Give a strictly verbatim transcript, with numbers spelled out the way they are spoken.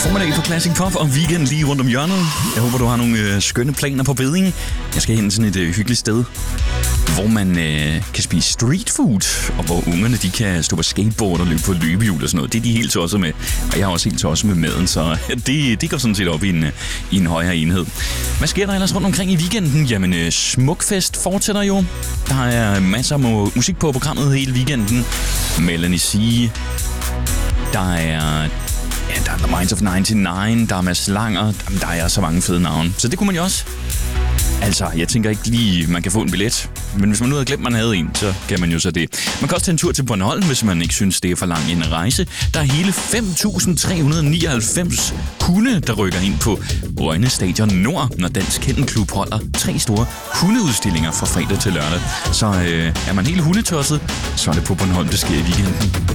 Formiddag på Classic Pop og weekend lige rundt om hjørnet. Jeg håber, du har nogle øh, skønne planer på beding. Jeg skal hen sådan et øh, hyggeligt sted, hvor man øh, kan spise street food, og hvor ungerne de kan stå på skateboard og løbe på løbehjul og sådan noget. Det er de helt tosset med, og jeg er også helt tosset med maden, så det, det går sådan set op i en, i en højere enhed. Hvad sker der ellers rundt omkring i weekenden? Jamen, øh, Smukfest fortsætter jo. Der er masser af musik på programmet hele weekenden. Melanie C. Der er... Ja, der er The Minds of nioghalvfems, der er Mads Langer, der er så mange fede navne. Så det kunne man jo også. Altså, jeg tænker ikke lige, man kan få en billet. Men hvis man nu havde glemt, man havde en, så kan man jo så det. Man kan også tage en tur til Bornholm, hvis man ikke synes, det er for lang en rejse. Der er hele fem tusind tre hundrede nioghalvfems hunde, der rykker ind på Rønne Stadion Nord, når Dansk Kennelklub holder tre store hundeudstillinger fra fredag til lørdag. Så øh, er man helt hundetosset, så er det på Bornholm, det sker i weekenden.